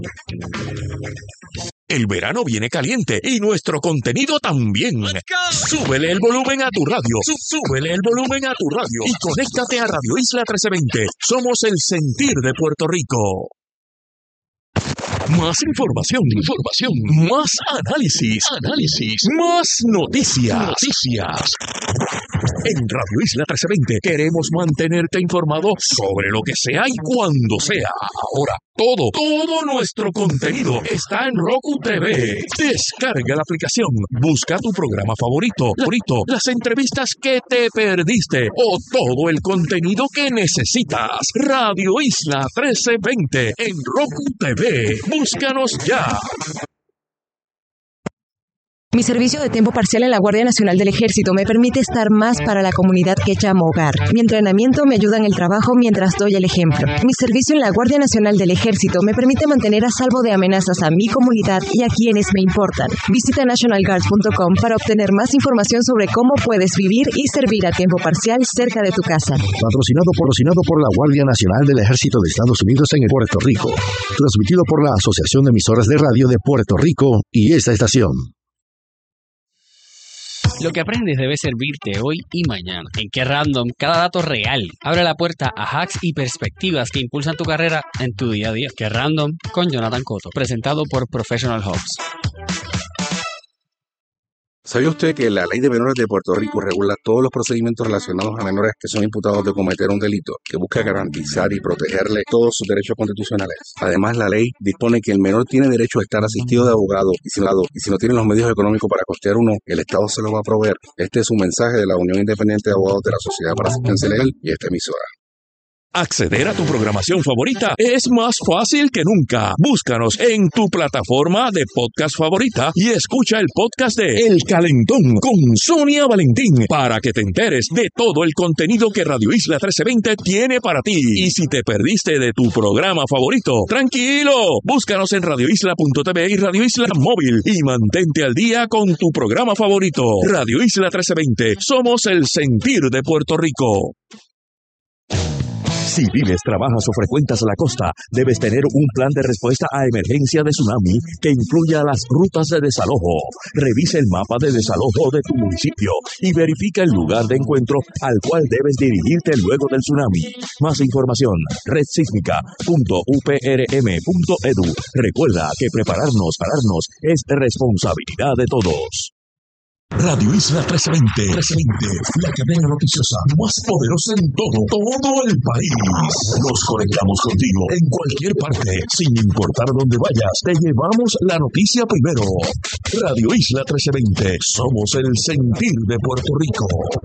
El verano viene caliente y nuestro contenido también. Súbele el volumen a tu radio. Súbele el volumen a tu radio. Y conéctate a Radio Isla 1320. Somos el sentir de Puerto Rico. Más información, más análisis, más noticias. En Radio Isla 1320 queremos mantenerte informado sobre lo que sea y cuando sea. Ahora, todo nuestro contenido está en Roku TV. Descarga la aplicación, busca tu programa favorito, las entrevistas que te perdiste o todo el contenido que necesitas. Radio Isla 1320 en Roku TV. Búscanos ya. Mi servicio de tiempo parcial en la Guardia Nacional del Ejército me permite estar más para la comunidad que llamo hogar. Mi entrenamiento me ayuda en el trabajo mientras doy el ejemplo. Mi servicio en la Guardia Nacional del Ejército me permite mantener a salvo de amenazas a mi comunidad y a quienes me importan. Visita nationalguard.com para obtener más información sobre cómo puedes vivir y servir a tiempo parcial cerca de tu casa. Patrocinado por la Guardia Nacional del Ejército de Estados Unidos en Puerto Rico. Transmitido por la Asociación de Emisoras de Radio de Puerto Rico y esta estación. Lo que aprendes debe servirte hoy y mañana. En Que Random, cada dato real abre la puerta a hacks y perspectivas que impulsan tu carrera en tu día a día. Que Random con Jonathan Cotto, presentado por Professional Hubs. ¿Sabía usted que la Ley de Menores de Puerto Rico regula todos los procedimientos relacionados a menores que son imputados de cometer un delito, que busca garantizar y protegerle todos sus derechos constitucionales? Además, la ley dispone que el menor tiene derecho a estar asistido de abogado y si no tiene los medios económicos para costear uno, el Estado se lo va a proveer. Este es un mensaje de la Unión Independiente de Abogados de la Sociedad para Asistencia Legal y esta emisora. Acceder a tu programación favorita es más fácil que nunca. Búscanos en tu plataforma de podcast favorita y escucha el podcast de El Calentón con Sonia Valentín para que te enteres de todo el contenido que Radio Isla 1320 tiene para ti. Y si te perdiste de tu programa favorito, tranquilo, búscanos en radioisla.tv y Radio Isla Móvil y mantente al día con tu programa favorito. Radio Isla 1320, somos el sentir de Puerto Rico. Si vives, trabajas o frecuentas la costa, debes tener un plan de respuesta a emergencia de tsunami que incluya las rutas de desalojo. Revisa el mapa de desalojo de tu municipio y verifica el lugar de encuentro al cual debes dirigirte luego del tsunami. Más información, redsísmica.uprm.edu. Recuerda que pararnos es responsabilidad de todos. Radio Isla 1320, la cadena noticiosa más poderosa en todo el país. Nos conectamos contigo en cualquier parte, sin importar dónde vayas, te llevamos la noticia primero. Radio Isla 1320, somos el sentir de Puerto Rico.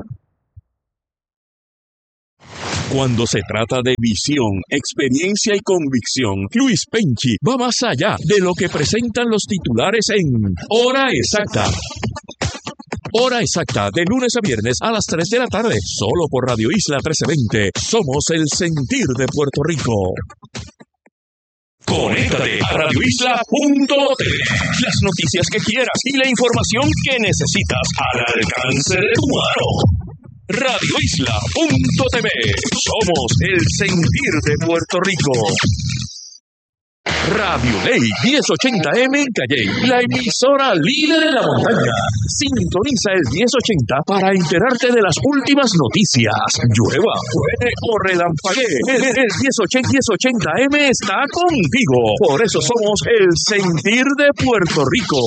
Cuando se trata de visión, experiencia y convicción, Luis Penchi va más allá de lo que presentan los titulares en Hora Exacta. Hora Exacta, de lunes a viernes a las 3 de la tarde, solo por Radio Isla 1320. Somos el sentir de Puerto Rico. Conéctate a radioisla.tv. Las noticias que quieras y la información que necesitas al alcance de tu mano. radioisla.tv. Somos el sentir de Puerto Rico. Radio Ley 1080M en Calley, la emisora líder de la montaña. Sintoniza el 1080 para enterarte de las últimas noticias. Llueva, truene o relampaguee, el 1080M está contigo. Por eso somos el sentir de Puerto Rico.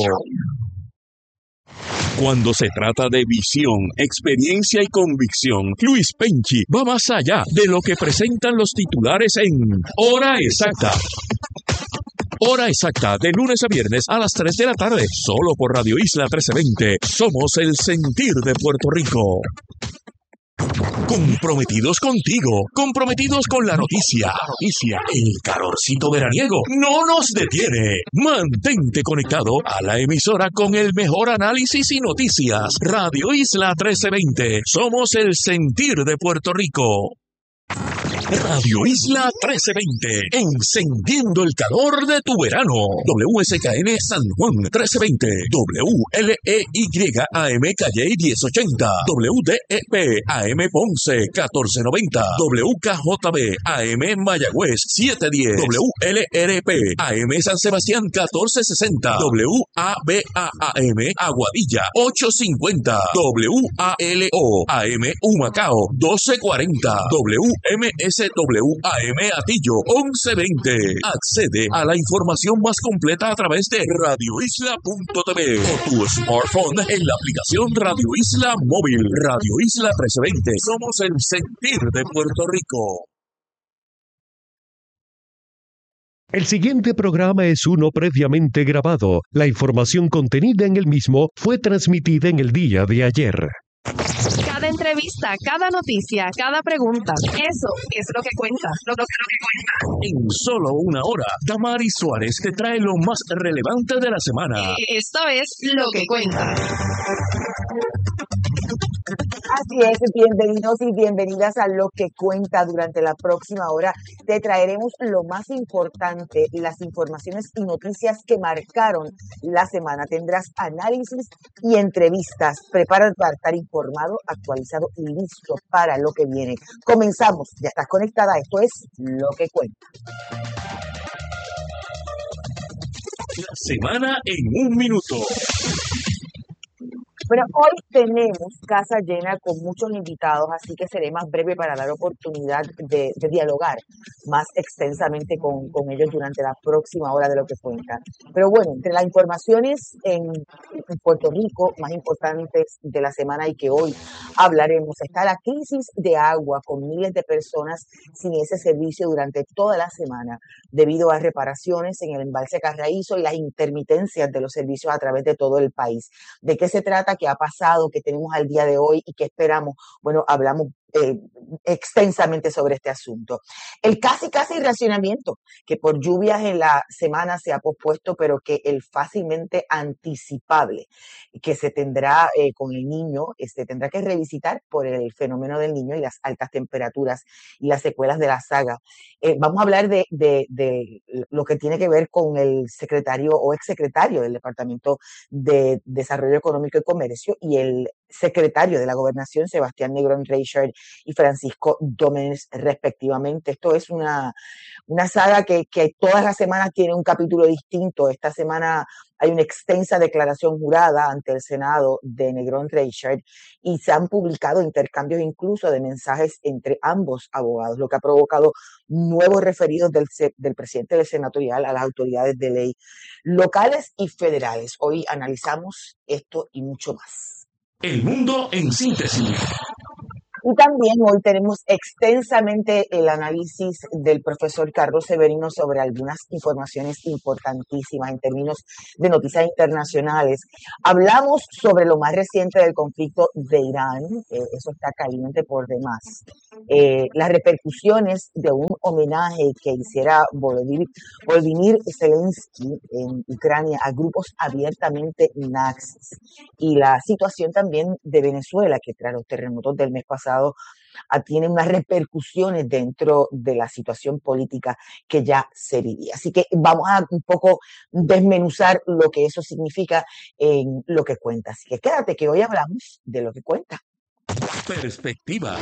Cuando se trata de visión, experiencia y convicción, Luis Penchi va más allá de lo que presentan los titulares en Hora Exacta. Hora Exacta, de lunes a viernes a las 3 de la tarde, solo por Radio Isla 1320. Somos el sentir de Puerto Rico. Comprometidos contigo, comprometidos con la noticia. El calorcito veraniego no nos detiene. Mantente conectado a la emisora con el mejor análisis y noticias. Radio Isla 1320. Somos el sentir de Puerto Rico. Radio Isla 1320, encendiendo el calor de tu verano. WSKN San Juan 1320, WLEY AM Calle 1080, WDEP AM Ponce 1490, WKJB AM Mayagüez 710, WLRP AM San Sebastián 1460, WABA-AM Aguadilla 850, WALO AM Humacao 1240, WMSW-AM Atillo 1120. Accede a la información más completa a través de radioisla.tv o tu smartphone en la aplicación Radio Isla Móvil. Radio Isla 1320. Somos el sentir de Puerto Rico. El siguiente programa es uno previamente grabado. La información contenida en el mismo fue transmitida en el día de ayer. Cada entrevista, cada noticia, cada pregunta, eso es lo que cuenta. Lo que cuenta. En solo una hora, Damaris Suárez te trae lo más relevante de la semana. Esto es Lo que cuenta. Así es, bienvenidos y bienvenidas a Lo que cuenta. Durante la próxima hora te traeremos lo más importante, las informaciones y noticias que marcaron la semana. Tendrás análisis y entrevistas. Prepárate para estar informado, actualizado y listo para lo que viene. Comenzamos, ya estás conectada, esto es Lo que cuenta. La semana en un minuto. Bueno, hoy tenemos casa llena con muchos invitados, así que seré más breve para dar oportunidad de dialogar más extensamente con ellos durante la próxima hora de Lo que cuenta. Pero bueno, entre las informaciones en Puerto Rico más importantes de la semana y que hoy hablaremos, está la crisis de agua con miles de personas sin ese servicio durante toda la semana debido a reparaciones en el embalse Carraízo y las intermitencias de los servicios a través de todo el país. ¿De qué se trata? ¿Qué ha pasado? ¿Qué tenemos al día de hoy? ¿Y qué esperamos? Bueno, hablamos extensamente sobre este asunto. El casi racionamiento, que por lluvias en la semana se ha pospuesto, pero que el fácilmente anticipable que se tendrá con el Niño, se tendrá que revisitar por el fenómeno del Niño y las altas temperaturas y las secuelas de la saga. Vamos a hablar de lo que tiene que ver con el secretario o exsecretario del Departamento de Desarrollo Económico y Comercio y el secretario de la Gobernación, Sebastián Negrón Reichard y Francisco Domenech, respectivamente. Esto es una saga que todas las semanas tiene un capítulo distinto. Esta semana hay una extensa declaración jurada ante el Senado de Negrón Reichard y se han publicado intercambios incluso de mensajes entre ambos abogados, lo que ha provocado nuevos referidos del presidente del Senatorial a las autoridades de ley locales y federales. Hoy analizamos esto y mucho más. El mundo en síntesis. Y también hoy tenemos extensamente el análisis del profesor Carlos Severino sobre algunas informaciones importantísimas en términos de noticias internacionales. Hablamos sobre lo más reciente del conflicto de Irán, eso está caliente por demás. Las repercusiones de un homenaje que hiciera Volodymyr Zelensky en Ucrania a grupos abiertamente nazis y la situación también de Venezuela, que tras los terremotos del mes pasado tiene unas repercusiones dentro de la situación política que ya se vivía. Así que vamos a un poco desmenuzar lo que eso significa en Lo que cuenta. Así que quédate que hoy hablamos de Lo que cuenta. Perspectivas.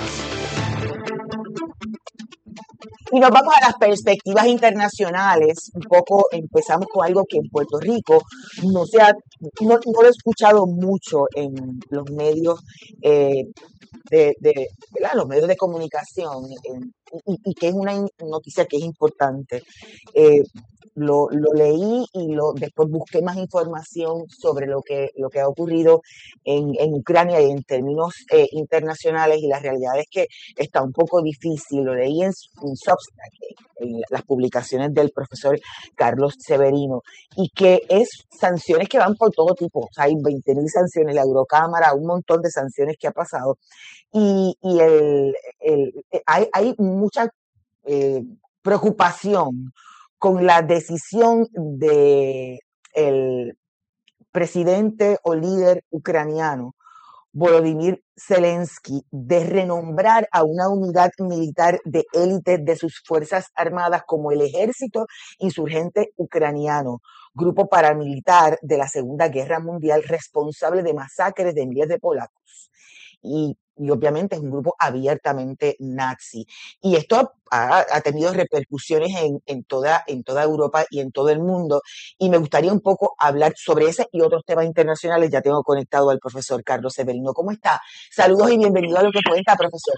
Y nos vamos a las perspectivas internacionales. Un poco empezamos con algo que en Puerto Rico no lo he escuchado mucho en los medios ¿verdad? Los medios de comunicación y que es una noticia que es importante. Lo leí y después busqué más información sobre lo que ha ocurrido en Ucrania y en términos internacionales, y la realidad es que está un poco difícil. Lo leí en Substack, en las publicaciones del profesor Carlos Severino, y que es sanciones que van por todo tipo. O sea, hay 20.000 sanciones, la Eurocámara, un montón de sanciones que ha pasado, y hay mucha preocupación con la decisión de el presidente o líder ucraniano Volodymyr Zelensky de renombrar a una unidad militar de élite de sus Fuerzas Armadas como el Ejército Insurgente Ucraniano, grupo paramilitar de la Segunda Guerra Mundial responsable de masacres de miles de polacos. Y obviamente es un grupo abiertamente nazi. Y esto ha tenido repercusiones en toda Europa y en todo el mundo. Y me gustaría un poco hablar sobre ese y otros temas internacionales. Ya tengo conectado al profesor Carlos Severino. ¿Cómo está? Saludos y bienvenido a Lo que Cuenta, profesor.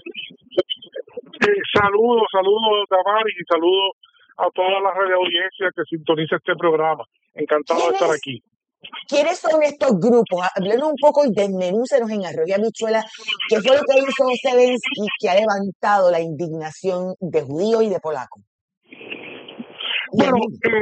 Saludos, Damaris, y saludos a toda la radioaudiencia que sintoniza este programa. Encantado de estar aquí. ¿Quiénes son estos grupos? Háblenos un poco y desmenúcenos en arroz y habichuela qué fue lo que hizo Zelensky que ha levantado la indignación de judíos y de polacos. Bueno,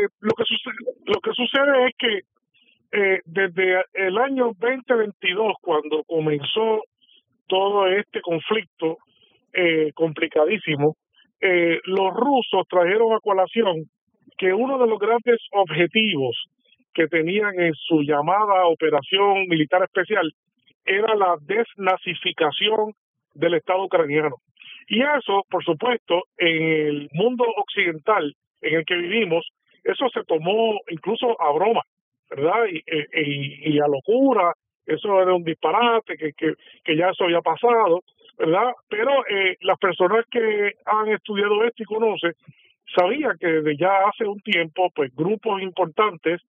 lo que sucede es que desde el año 2022, cuando comenzó todo este conflicto complicadísimo, los rusos trajeron a colación que uno de los grandes objetivos que tenían en su llamada operación militar especial era la desnazificación del Estado ucraniano. Y eso, por supuesto, en el mundo occidental en el que vivimos, eso se tomó incluso a broma, ¿verdad? Y a locura, eso era un disparate, que ya eso había pasado, ¿verdad? Pero las personas que han estudiado esto y conocen, sabían que desde ya hace un tiempo, pues grupos importantes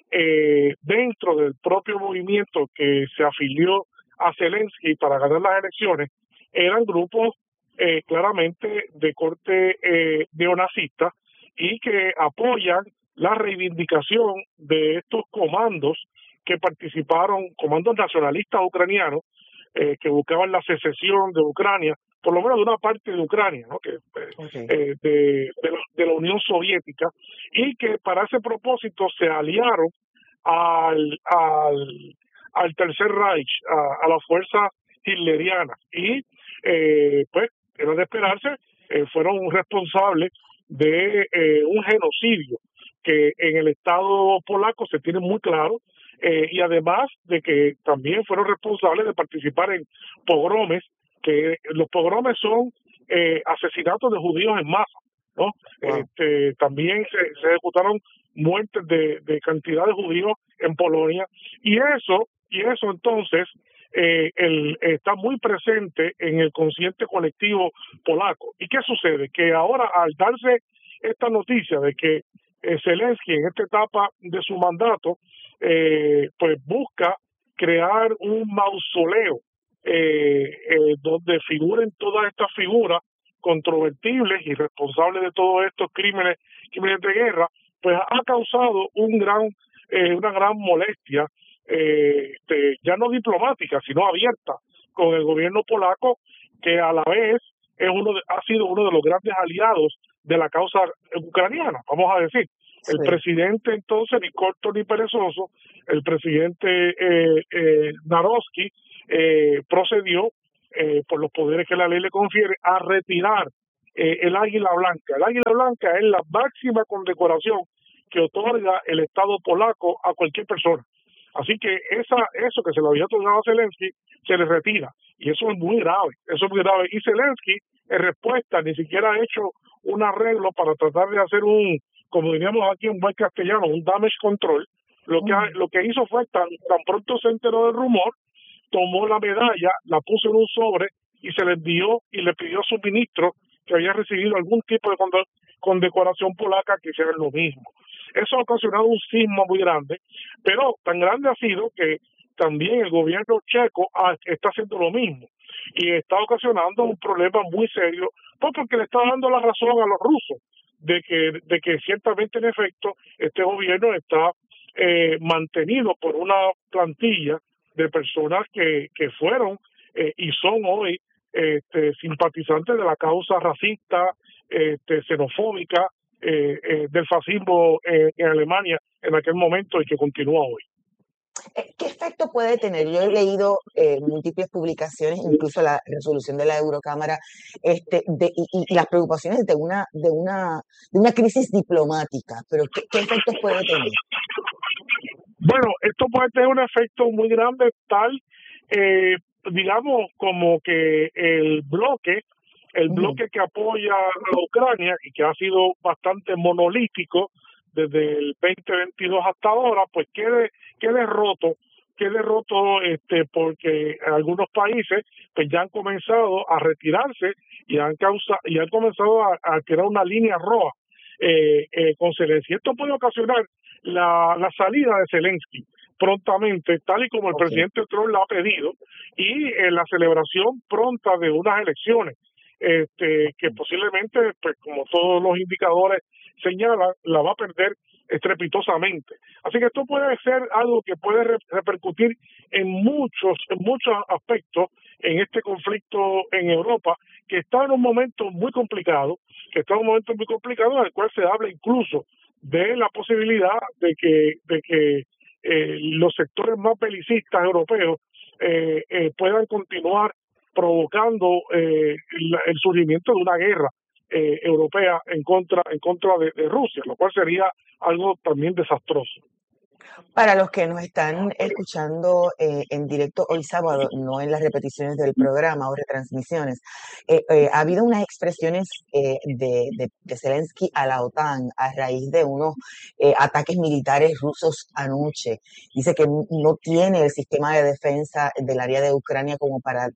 dentro del propio movimiento que se afilió a Zelensky para ganar las elecciones, eran grupos claramente de corte neonazista y que apoyan la reivindicación de estos comandos que participaron, comandos nacionalistas ucranianos, que buscaban la secesión de Ucrania, por lo menos de una parte de Ucrania, ¿no? De la Unión Soviética, y que para ese propósito se aliaron al Tercer Reich, a las fuerzas hitlerianas, y pues era de esperarse, fueron responsables de un genocidio que en el Estado polaco se tiene muy claro, y además de que también fueron responsables de participar en pogromes, que los pogromes son asesinatos de judíos en masa, ¿no? Wow. También se ejecutaron muertes de cantidad de judíos en Polonia, y eso entonces está muy presente en el consciente colectivo polaco. ¿Y qué sucede? Que ahora, al darse esta noticia de que Zelensky en esta etapa de su mandato pues busca crear un mausoleo donde figuren todas estas figuras controvertibles y responsables de todos estos crímenes de guerra, pues ha causado una gran molestia, ya no diplomática, sino abierta, con el gobierno polaco, que a la vez ha sido uno de los grandes aliados de la causa ucraniana, vamos a decir. El presidente entonces, ni corto ni perezoso, el presidente Narovsky, procedió, por los poderes que la ley le confiere, a retirar el águila blanca. El águila blanca es la máxima condecoración que otorga el Estado polaco a cualquier persona. Así que eso que se le había otorgado a Zelensky se le retira. Y eso es muy grave, Y Zelensky, en respuesta, ni siquiera ha hecho un arreglo para tratar de hacer como diríamos aquí en buen castellano, un damage control. Lo que hizo fue, tan pronto se enteró del rumor, tomó la medalla, la puso en un sobre y se le envió y le pidió a su ministro que había recibido algún tipo de condecoración polaca que hiciera lo mismo. Eso ha ocasionado un sismo muy grande, pero tan grande ha sido que también el gobierno checo está haciendo lo mismo y está ocasionando un problema muy serio, porque le está dando la razón a los rusos de que ciertamente, en efecto, este gobierno está mantenido por una plantilla de personas que fueron y son hoy simpatizantes de la causa racista, xenofóbica, del fascismo en Alemania en aquel momento y que continúa hoy. ¿Qué efecto puede tener? Yo he leído múltiples publicaciones, incluso la resolución de la Eurocámara, y las preocupaciones de una crisis diplomática, pero ¿qué efectos puede tener? Bueno, esto puede tener un efecto muy grande, tal digamos, como que el bloque que apoya a Ucrania y que ha sido bastante monolítico desde el 2022 hasta ahora, pues quede roto, porque algunos países pues ya han comenzado a retirarse y han comenzado a crear una línea roja con Zelensky. Esto puede ocasionar la salida de Zelensky prontamente, tal y como el presidente Trump la ha pedido, y la celebración pronta de unas elecciones que posiblemente, pues como todos los indicadores señalan, la va a perder estrepitosamente. Así que esto puede ser algo que puede repercutir en muchos aspectos en este conflicto en Europa, que está en un momento muy complicado, en el cual se habla incluso de la posibilidad de que los sectores más belicistas europeos puedan continuar provocando el surgimiento de una guerra europea en contra de Rusia, lo cual sería algo también desastroso. Para los que nos están escuchando en directo hoy sábado, no en las repeticiones del programa o retransmisiones, ha habido unas expresiones de Zelensky a la OTAN a raíz de unos ataques militares rusos anoche. Dice que no tiene el sistema de defensa del área de Ucrania como para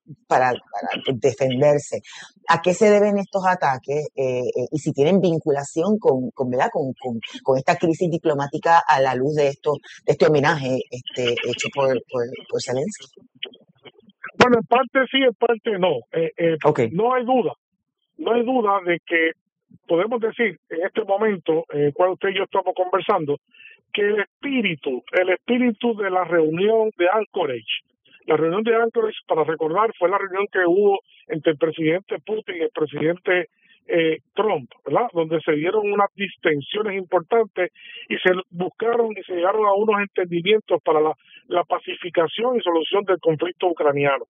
defenderse. ¿A qué se deben estos ataques? Y si tienen vinculación ¿verdad? con esta crisis diplomática a la luz de este homenaje hecho por Zelensky. Bueno, en parte sí, en parte no. No hay duda de que podemos decir en este momento, cuando usted y yo estamos conversando, que el espíritu de la reunión de Anchorage, para recordar, fue la reunión que hubo entre el presidente Putin y el presidente Trump, ¿verdad? Donde se dieron unas distensiones importantes y se llegaron a unos entendimientos para la pacificación y solución del conflicto ucraniano.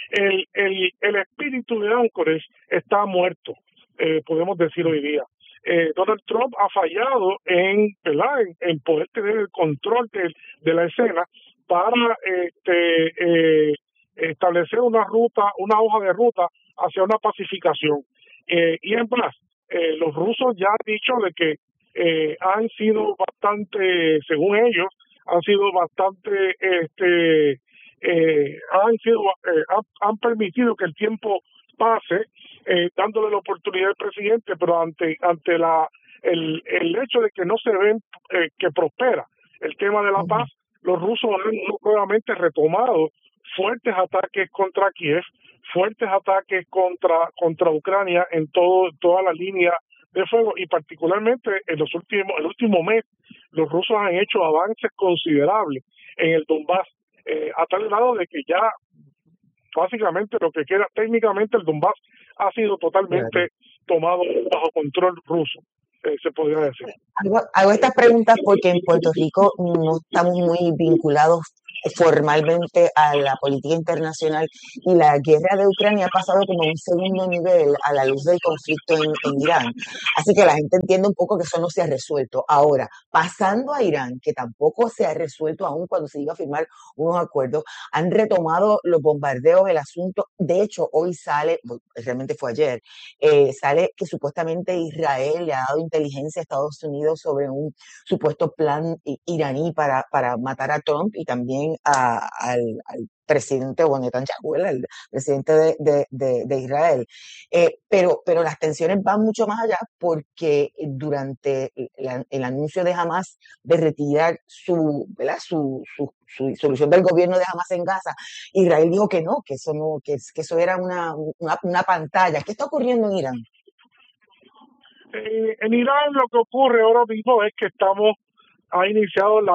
El espíritu de Anchorage está muerto, podemos decir hoy día. Donald Trump ha fallado en poder tener el control de la escena para establecer una hoja de ruta hacia una pacificación. Y en más, los rusos ya han dicho de que han sido bastante, según ellos, han permitido que el tiempo pase, dándole la oportunidad al presidente, pero ante el hecho de que no se ven que prospera el tema de la paz, los rusos han nuevamente retomado fuertes ataques contra Kiev, fuertes ataques contra Ucrania en toda la línea de fuego, y particularmente el último mes los rusos han hecho avances considerables en el Donbass, a tal grado de que ya básicamente lo que queda técnicamente el Donbass ha sido totalmente tomado bajo control ruso, se podría decir. Hago estas preguntas porque en Puerto Rico no estamos muy vinculados formalmente a la política internacional, y la guerra de Ucrania ha pasado como a un segundo nivel a la luz del conflicto en Irán. Así que la gente entiende un poco que eso no se ha resuelto. Ahora, pasando a Irán, que tampoco se ha resuelto aún cuando se iba a firmar unos acuerdos, han retomado los bombardeos, el asunto. De hecho, hoy sale, realmente fue ayer, sale que supuestamente Israel le ha dado inteligencia a Estados Unidos sobre un supuesto plan iraní para matar a Trump y también al presidente Netanyahu, el presidente de Israel. Pero las tensiones van mucho más allá, porque durante el anuncio de Hamas de retirar su solución del gobierno de Hamas en Gaza, Israel dijo que no, que eso era una pantalla. ¿Qué está ocurriendo en Irán? En Irán lo que ocurre ahora mismo es que ha iniciado el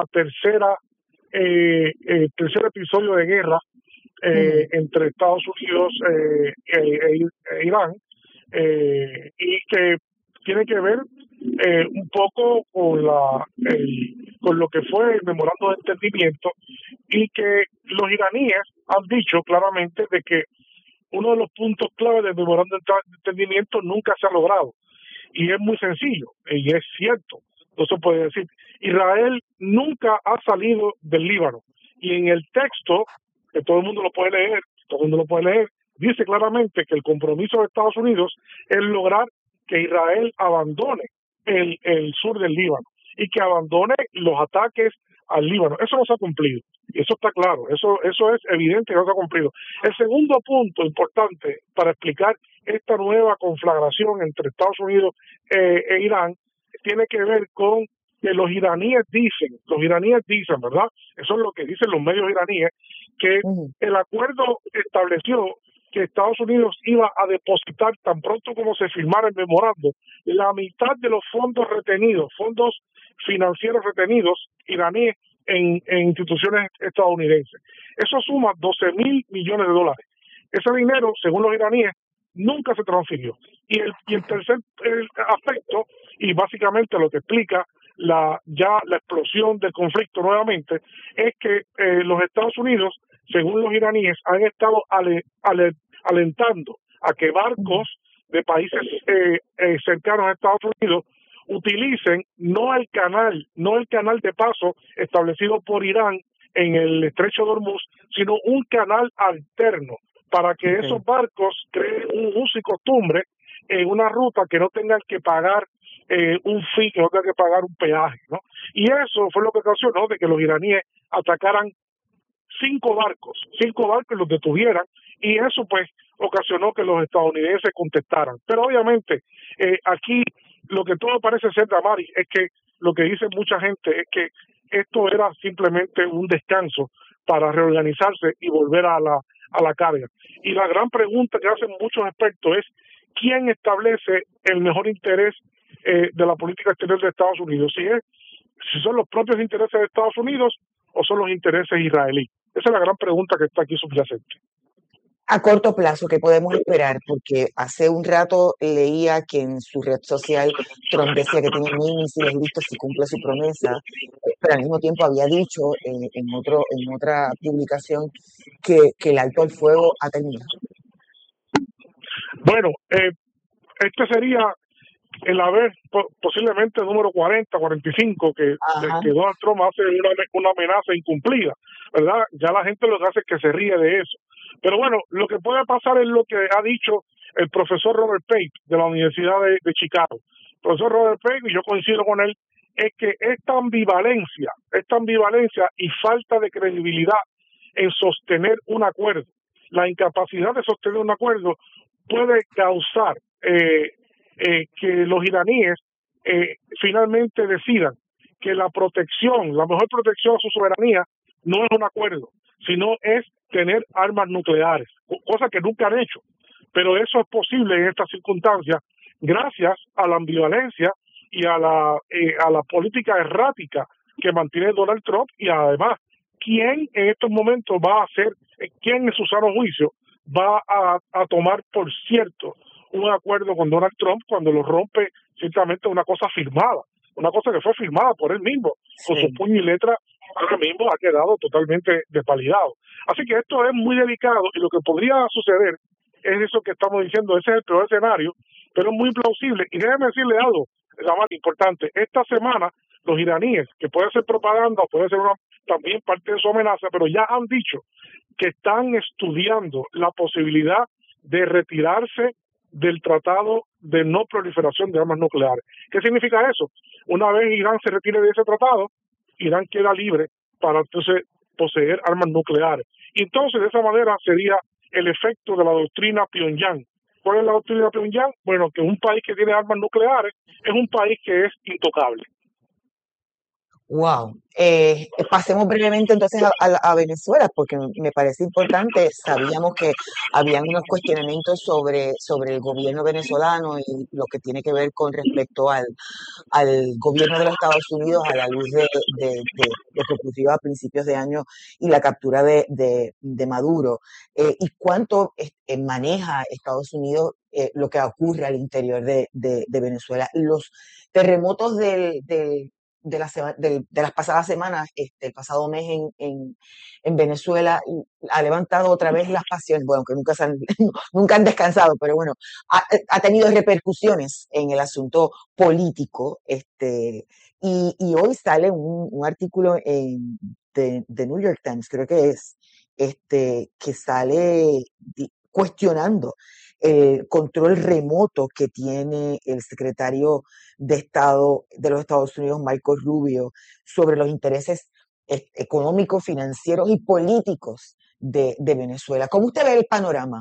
tercer episodio de guerra entre Estados Unidos e Irán, y que tiene que ver un poco con lo que fue el memorando de entendimiento, y que los iraníes han dicho claramente de que uno de los puntos clave del memorando de entendimiento nunca se ha logrado, y es muy sencillo, y es cierto, no se puede decir. Israel nunca ha salido del Líbano, y en el texto, que todo el mundo lo puede leer, todo el mundo lo puede leer, dice claramente que el compromiso de Estados Unidos es lograr que Israel abandone el sur del Líbano y que abandone los ataques al Líbano. Eso no se ha cumplido, y eso está claro, eso es evidente que no se ha cumplido. El segundo punto importante para explicar esta nueva conflagración entre Estados Unidos e Irán tiene que ver con que los iraníes dicen, ¿verdad? Eso es lo que dicen los medios iraníes, que el acuerdo estableció que Estados Unidos iba a depositar tan pronto como se firmara el memorando la mitad de los fondos retenidos, fondos financieros retenidos iraníes en instituciones estadounidenses. Eso suma $12,000 millones. Ese dinero, según los iraníes, nunca se transfirió. Y el tercer aspecto, y básicamente lo que explica la explosión del conflicto nuevamente, es que los Estados Unidos, según los iraníes, han estado alentando a que barcos de países cercanos a Estados Unidos utilicen no el canal de paso establecido por Irán en el estrecho de Hormuz, sino un canal alterno para que esos barcos creen un uso y costumbre en una ruta que no tengan que pagar un fee, que no tengan que pagar un peaje, ¿no? Y eso fue lo que ocasionó de que los iraníes atacaran 5 barcos y los detuvieran, y eso pues ocasionó que los estadounidenses contestaran. Pero obviamente aquí lo que todo parece ser, Damaris, es que lo que dice mucha gente es que esto era simplemente un descanso para reorganizarse y volver a la carga. Y la gran pregunta que hacen muchos expertos es ¿quién establece el mejor interés de la política exterior de Estados Unidos? Si son los propios intereses de Estados Unidos o son los intereses israelíes. Esa es la gran pregunta que está aquí subyacente. A corto plazo, ¿qué podemos esperar? Porque hace un rato leía que en su red social Trump decía que tiene 1,000 misiles listos si cumple su promesa, pero al mismo tiempo había dicho en otra publicación que el alto al fuego ha terminado. Bueno, este sería el haber posiblemente el número 40, 45 que Donald Trump hace una amenaza incumplida, ¿verdad? Ya la gente lo que hace es que se ríe de eso. Pero bueno, lo que puede pasar es lo que ha dicho el profesor Robert Page de la Universidad de Chicago. El profesor Robert Page, y yo coincido con él, es que esta ambivalencia y falta de credibilidad en sostener un acuerdo, la incapacidad de sostener un acuerdo puede causar que los iraníes finalmente decidan que la mejor protección a su soberanía no es un acuerdo, sino es tener armas nucleares, cosa que nunca han hecho. Pero eso es posible en estas circunstancias gracias a la ambivalencia y a la política errática que mantiene Donald Trump, y además, ¿quién en estos momentos quién en su sano juicio va a tomar por cierto un acuerdo con Donald Trump cuando lo rompe ciertamente una cosa firmada, una cosa que fue firmada por él mismo, con su puño y letra? Ahora mismo ha quedado totalmente desvalidado. Así que esto es muy delicado, y lo que podría suceder es eso que estamos diciendo. Ese es el peor escenario, pero es muy plausible. Y déjeme decirle algo, la más importante, esta semana los iraníes, que puede ser propaganda o puede ser también parte de su amenaza, pero ya han dicho que están estudiando la posibilidad de retirarse del Tratado de No Proliferación de Armas Nucleares. ¿Qué significa eso? Una vez Irán se retire de ese tratado, Irán queda libre para entonces poseer armas nucleares. Y entonces de esa manera sería el efecto de la doctrina Pyongyang. ¿Cuál es la doctrina Pyongyang? Bueno, que un país que tiene armas nucleares es un país que es intocable. Wow. Pasemos brevemente entonces a Venezuela, porque me parece importante. Sabíamos que habían unos cuestionamientos sobre el gobierno venezolano y lo que tiene que ver con respecto al gobierno de los Estados Unidos a la luz de lo que ocurrió a principios de año y la captura de Maduro. ¿Y cuánto maneja Estados Unidos lo que ocurre al interior de Venezuela? Los terremotos de las pasadas semanas, el pasado mes en Venezuela, ha levantado otra vez las pasiones, bueno, que nunca han descansado, pero bueno, ha tenido repercusiones en el asunto político, y hoy sale un artículo de New York Times, creo que es, que sale cuestionando el control remoto que tiene el secretario de Estado de los Estados Unidos, Marco Rubio, sobre los intereses económicos, financieros y políticos de Venezuela. ¿Cómo usted ve el panorama?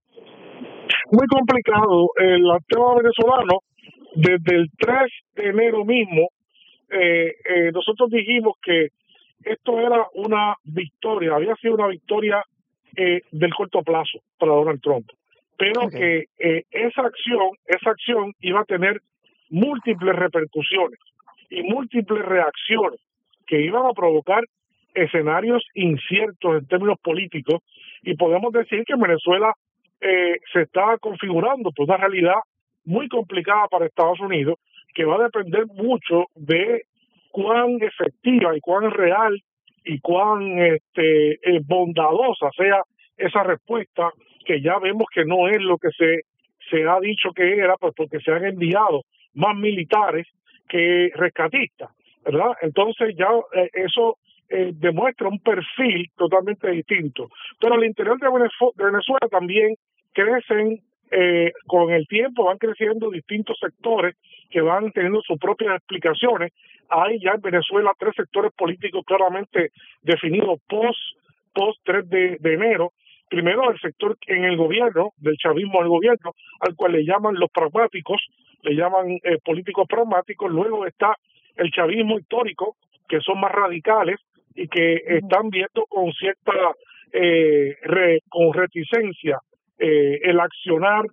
Muy complicado. El tema venezolano, desde el 3 de enero mismo, nosotros dijimos que esto era una victoria, había sido una victoria del corto plazo para Donald Trump, pero que esa acción iba a tener múltiples repercusiones y múltiples reacciones que iban a provocar escenarios inciertos en términos políticos, y podemos decir que Venezuela se está configurando por una realidad muy complicada para Estados Unidos, que va a depender mucho de cuán efectiva y cuán real y cuán bondadosa sea esa respuesta, que ya vemos que no es lo que se ha dicho que era, pues porque se han enviado más militares que rescatistas, ¿verdad? Entonces ya eso demuestra un perfil totalmente distinto. Pero al interior de Venezuela también crecen, con el tiempo van creciendo distintos sectores que van teniendo sus propias explicaciones. Hay ya en Venezuela 3 sectores políticos claramente definidos post 3 de enero. Primero, el sector en el gobierno, del chavismo al gobierno, al cual le llaman los pragmáticos, le llaman políticos pragmáticos. Luego está el chavismo histórico, que son más radicales y que están viendo con cierta con reticencia el accionar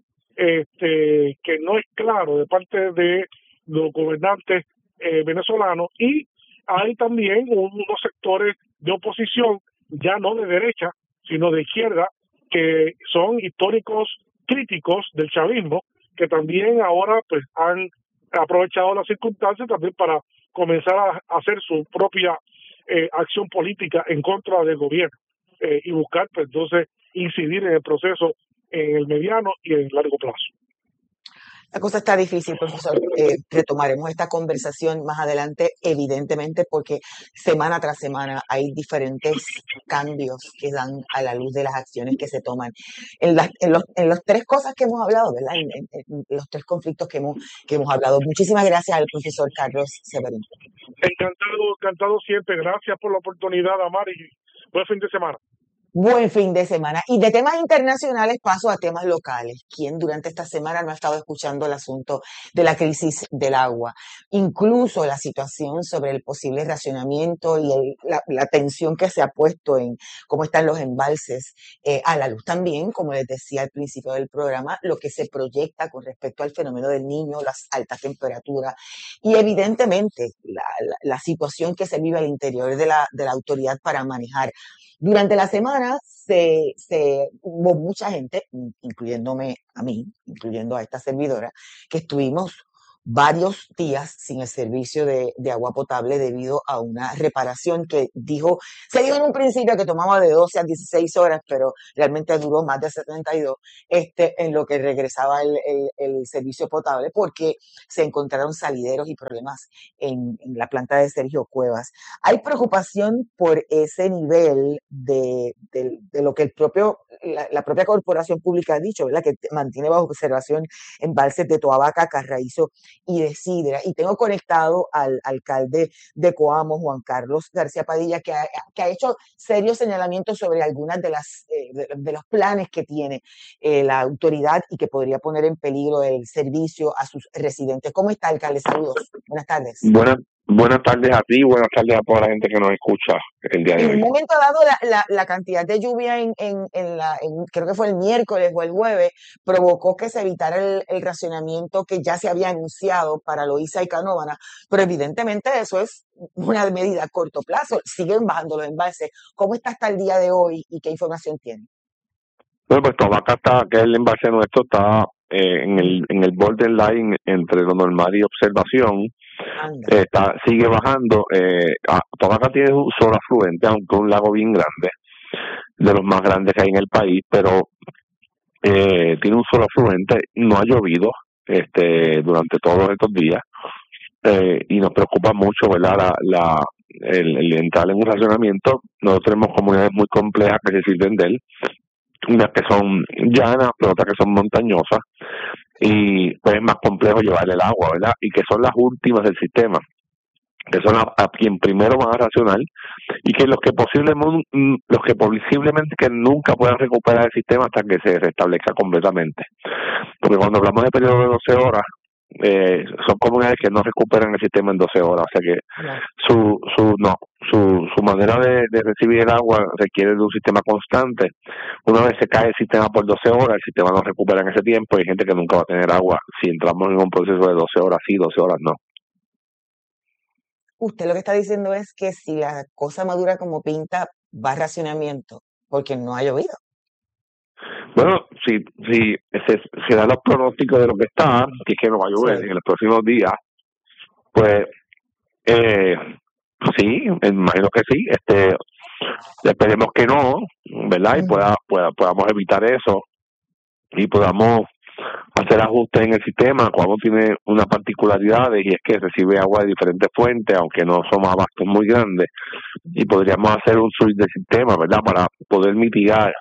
que no es claro de parte de los gobernantes venezolanos. Y hay también unos sectores de oposición, ya no de derecha, sino de izquierda, que son históricos críticos del chavismo, que también ahora pues han aprovechado las circunstancias también para comenzar a hacer su propia acción política en contra del gobierno, y buscar pues entonces incidir en el proceso en el mediano y en el largo plazo. La cosa está difícil, profesor. Retomaremos esta conversación más adelante, evidentemente, porque semana tras semana hay diferentes cambios que dan a la luz de las acciones que se toman. En las 3 cosas que hemos hablado, ¿verdad? En los 3 conflictos que hemos hablado. Muchísimas gracias al profesor Carlos Severino. Encantado siempre. Gracias por la oportunidad, Amar, y buen fin de semana. Buen fin de semana. Y de temas internacionales paso a temas locales. ¿Quién durante esta semana no ha estado escuchando el asunto de la crisis del agua? Incluso la situación sobre el posible racionamiento y la tensión que se ha puesto en cómo están los embalses a la luz. También, como les decía al principio del programa, lo que se proyecta con respecto al fenómeno del Niño, las altas temperaturas y evidentemente la situación que se vive al interior de la autoridad para manejar. Durante la semana hubo mucha gente, incluyéndome a mí, incluyendo a esta servidora, que estuvimos varios días sin el servicio de agua potable debido a una reparación que se dijo en un principio que tomaba de 12 a 16 horas, pero realmente duró más de 72, en lo que regresaba el servicio potable, porque se encontraron salideros y problemas en la planta de Sergio Cuevas. Hay preocupación por ese nivel de lo que la propia corporación pública ha dicho, ¿verdad? Que mantiene bajo observación embalses de Toa Baca, Carraízo y de Sidra. Y tengo conectado al alcalde de Coamo, Juan Carlos García Padilla, que ha hecho serios señalamientos sobre algunas de los planes que tiene la autoridad y que podría poner en peligro el servicio a sus residentes. ¿Cómo está, alcalde? Saludos. Buenas tardes. Buenas tardes a ti, buenas tardes a toda la gente que nos escucha el día de hoy. En un momento dado, la cantidad de lluvia creo que fue el miércoles o el jueves, provocó que se evitara el racionamiento que ya se había anunciado para Loíza y Canóvana, pero evidentemente eso es una medida a corto plazo. Siguen bajando los embalses. ¿Cómo está hasta el día de hoy y qué información tiene? Bueno, pues Toa Baca que es el embalse nuestro, está en el borderline entre lo normal y observación. Sigue bajando. Toa Baca tiene un solo afluente, aunque un lago bien grande, de los más grandes que hay en el país, pero tiene un solo afluente. No ha llovido durante todos estos días, y nos preocupa mucho, ¿verdad? el entrar en un racionamiento. Nosotros tenemos comunidades muy complejas que se sirven de él, unas que son llanas, pero otras que son montañosas, y pues es más complejo llevarle el agua, ¿verdad? Y que son las últimas del sistema, que son a quien primero van a racionar, y que los que posiblemente que nunca puedan recuperar el sistema hasta que se restablezca completamente. Porque cuando hablamos de periodo de 12 horas, son comunidades que no recuperan el sistema en 12 horas, o sea que su manera de recibir el agua requiere de un sistema constante. Una vez se cae el sistema por 12 horas, el sistema no recupera en ese tiempo, y hay gente que nunca va a tener agua si entramos en un proceso de 12 horas sí, 12 horas no. Usted lo que está diciendo es que si la cosa madura como pinta, va a racionamiento, porque no ha llovido. Bueno, si se dan los pronósticos de lo que está, que es que no va a llover en los próximos días, pues sí, imagino que sí. Esperemos que no, ¿verdad? Y podamos evitar eso y podamos hacer ajustes en el sistema. Cuando tiene una particularidad y es que recibe agua de diferentes fuentes, aunque no somos abastos muy grandes, y podríamos hacer un switch del sistema, ¿verdad? Para poder mitigar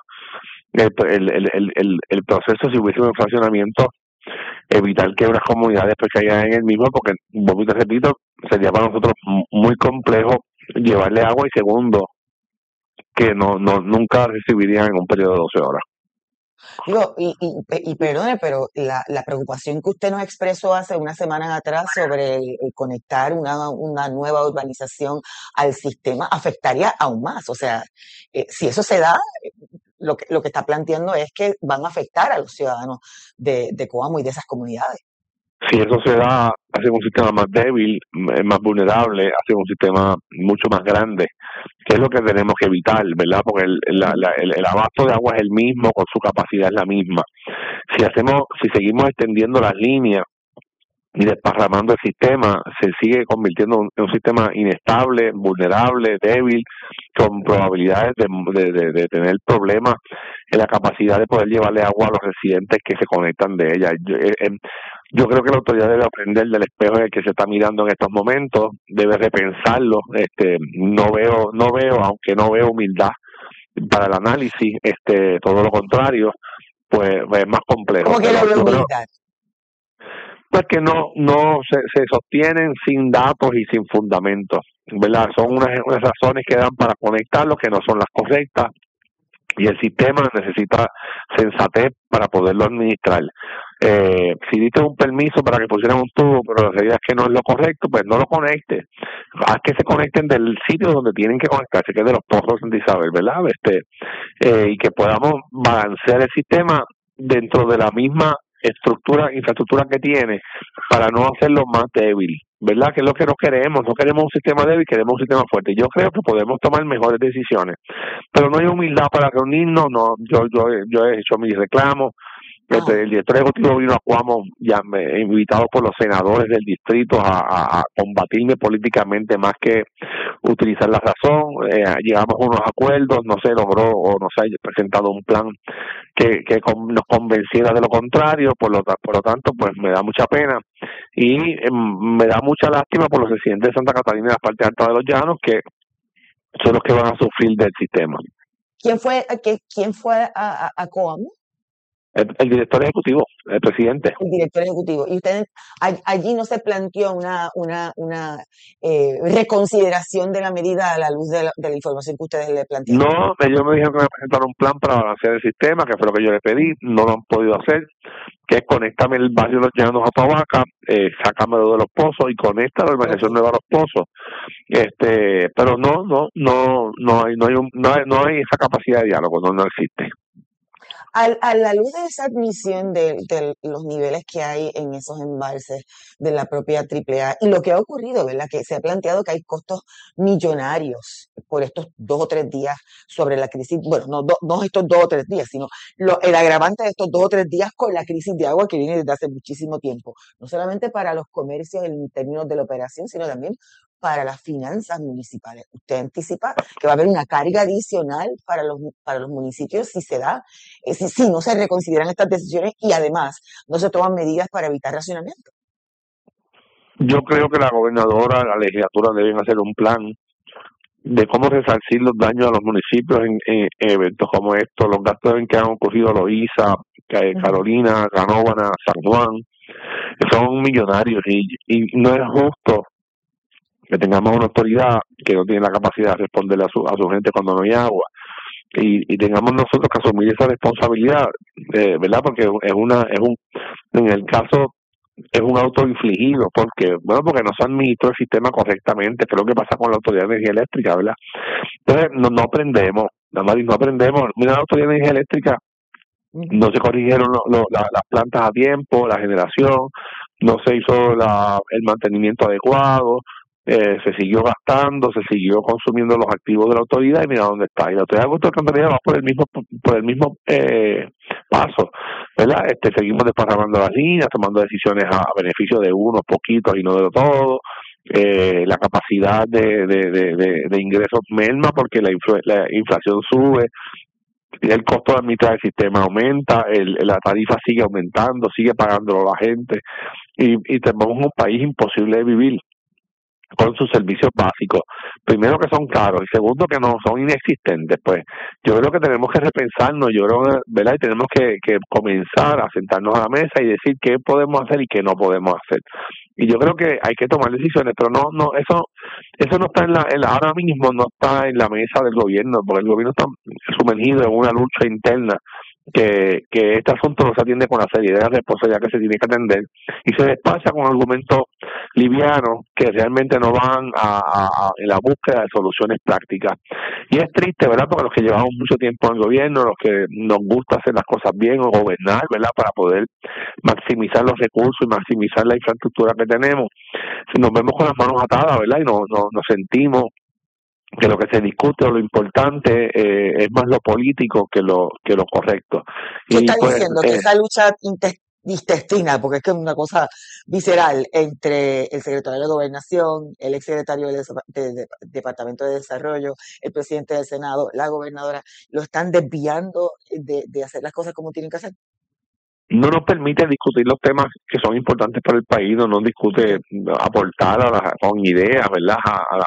el proceso si hubiese un fraccionamiento, evitar que unas comunidades pues caigan en el mismo, porque, vuelvo y te repito, sería para nosotros muy complejo llevarle agua, y segundo, que nunca recibirían en un periodo de 12 horas. Digo, y perdone, pero la preocupación que usted nos expresó hace unas semanas atrás sobre el conectar una nueva urbanización al sistema afectaría aún más. O sea, si eso se da, lo que está planteando es que van a afectar a los ciudadanos de Coamo y de esas comunidades. Si eso se da, hace un sistema más débil, más vulnerable, hace un sistema mucho más grande, que es lo que tenemos que evitar, ¿verdad? Porque el abasto de agua es el mismo, con su capacidad es la misma. Si seguimos extendiendo las líneas y desparramando el sistema, se sigue convirtiendo en un sistema inestable, vulnerable, débil, con probabilidades de tener problemas en la capacidad de poder llevarle agua a los residentes que se conectan de ella. Yo creo que la autoridad debe aprender del espejo en el que se está mirando en estos momentos, debe repensarlo. No veo, aunque no veo humildad para el análisis, todo lo contrario, pues es más complejo. ¿Cómo que no veo humildad? Pues que no se sostienen sin datos y sin fundamentos, ¿verdad? Son unas razones que dan para conectarlos que no son las correctas, y el sistema necesita sensatez para poderlo administrar. Si diste un permiso para que pusieran un tubo, pero la realidad es que no es lo correcto, pues no lo conectes. Haz que se conecten del sitio donde tienen que conectarse, que es de los pozos de Isabel, ¿verdad? Y que podamos balancear el sistema dentro de la misma infraestructura que tiene, para no hacerlo más débil, ¿verdad? Que es lo que no queremos un sistema débil, queremos un sistema fuerte. Yo creo que podemos tomar mejores decisiones, pero no hay humildad para reunirnos. No, yo he hecho mis reclamos. El director ejecutivo vino a Coamo, invitado por los senadores del distrito a combatirme políticamente más que utilizar la razón. Llegamos a unos acuerdos, no se logró o no se ha presentado un plan que nos convenciera de lo contrario. Por lo tanto, pues me da mucha pena y me da mucha lástima por los residentes de Santa Catalina y la parte alta de los Llanos, que son los que van a sufrir del sistema. ¿Quién fue a Coamo? El director ejecutivo, el presidente. El director ejecutivo. ¿Y ustedes allí no se planteó una reconsideración de la medida a la luz de la información que ustedes le plantearon? No, ellos me dijeron que me presentaron un plan para balancear el sistema, que fue lo que yo le pedí. No lo han podido hacer, que es conectarme el barrio de los Llanos a Tobaca, sacármelo de los pozos y conectar la organización nueva a los pozos. Pero no hay esa capacidad de diálogo, no existe. A la luz de esa admisión de los niveles que hay en esos embalses de la propia AAA y lo que ha ocurrido, ¿verdad? Que se ha planteado que hay costos millonarios por estos 2 o 3 días sobre la crisis, bueno, no estos 2 o 3 días, sino el agravante de estos 2 o 3 días con la crisis de agua que viene desde hace muchísimo tiempo, no solamente para los comercios en términos de la operación, sino también para las finanzas municipales. Usted anticipa que va a haber una carga adicional para los municipios si se da, si no se reconsideran estas decisiones y además no se toman medidas para evitar racionamiento. Yo creo que la gobernadora, la legislatura deben hacer un plan de cómo resarcir los daños a los municipios en eventos como estos, los gastos que han ocurrido Loíza, Carolina, Canóvana, San Juan, son millonarios y no es justo que tengamos una autoridad que no tiene la capacidad de responderle a su gente cuando no hay agua y tengamos nosotros que asumir esa responsabilidad, ¿verdad? Porque en el caso es un autoinfligido, porque no se administró el sistema correctamente, que es lo que pasa con la Autoridad de Energía Eléctrica, ¿verdad? Entonces no aprendemos, mira, la Autoridad de Energía Eléctrica no se corrigieron las plantas a tiempo, la generación, no se hizo el mantenimiento adecuado, se siguió gastando, se siguió consumiendo los activos de la autoridad y mira dónde está. Y la Autoridad de Aguas de Alcantarilla va por el mismo paso, ¿verdad? Seguimos desparramando las líneas, tomando decisiones a beneficio de unos poquitos y no de todos. La capacidad de ingresos merma porque la inflación sube, el costo de administrar el sistema aumenta, la tarifa sigue aumentando, sigue pagándolo la gente y tenemos un país imposible de vivir con sus servicios básicos, primero que son caros y segundo que no son inexistentes. Pues yo creo que tenemos que repensarnos, ¿verdad? Y tenemos que comenzar a sentarnos a la mesa y decir qué podemos hacer y qué no podemos hacer. Y yo creo que hay que tomar decisiones, pero eso no está ahora mismo no está en la mesa del gobierno, porque el gobierno está sumergido en una lucha interna que este asunto no se atiende con la seriedad y responsabilidad que se tiene que atender y se despacha con argumentos livianos que realmente no van en la búsqueda de soluciones prácticas. Y es triste, ¿verdad? Porque los que llevamos mucho tiempo en el gobierno, los que nos gusta hacer las cosas bien o gobernar, ¿verdad? Para poder maximizar los recursos y maximizar la infraestructura que tenemos, nos vemos con las manos atadas, ¿verdad? Y nos sentimos que lo que se discute o lo importante es más lo político que lo correcto. ¿Qué está diciendo? Que esa lucha intestinal, porque es que es una cosa visceral entre el secretario de Gobernación, el exsecretario del Departamento de Desarrollo, el presidente del Senado, la gobernadora, lo están desviando de hacer las cosas como tienen que hacer. No nos permite discutir los temas que son importantes para el país, no nos discute aportar con ideas, ¿verdad?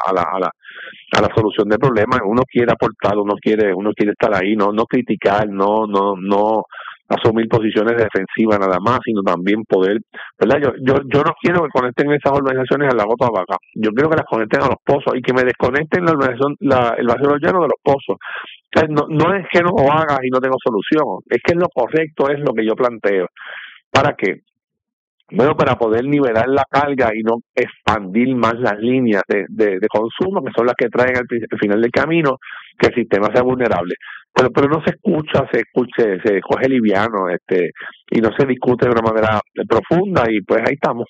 A la solución de problemas. Uno quiere aportar, uno quiere estar ahí, no criticar, no asumir posiciones defensivas nada más, sino también poder, ¿verdad? Yo no quiero que conecten esas organizaciones al lago Toabaca. Yo quiero que las conecten a los pozos y que me desconecten la organización, el vacío llano de los pozos. No es que no lo hagas y no tengo solución, es que lo correcto es lo que yo planteo. ¿Para qué? Bueno, para poder nivelar la carga y no expandir más las líneas de consumo, que son las que traen al final del camino que el sistema sea vulnerable. Pero no se escucha, se coge liviano, y no se discute de una manera profunda, y pues ahí estamos.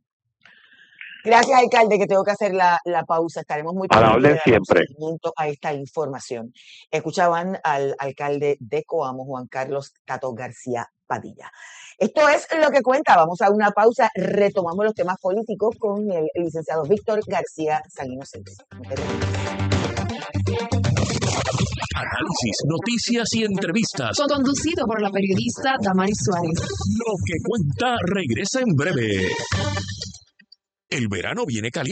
Gracias, alcalde, que tengo que hacer la pausa. Estaremos muy a la orden siempre a esta información. Escuchaban al alcalde de Coamo, Juan Carlos Tato García Padilla. Esto es Lo que Cuenta. Vamos a una pausa. Retomamos los temas políticos con el licenciado Víctor García San Inocente. Análisis, noticias y entrevistas. Conducido por la periodista Damaris Suárez. Lo que Cuenta regresa en breve. El verano viene caliente.